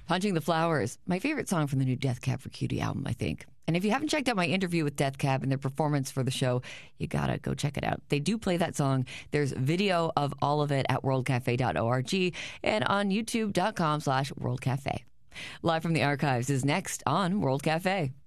Punching the Flowers, my favorite song from the new Death Cab for Cutie album, I think. And if you haven't checked out my interview with Death Cab and their performance for the show, you gotta go check it out. They do play that song. There's video of all of it at worldcafe.org and on youtube.com/worldcafe. Live from the archives is next on World Cafe.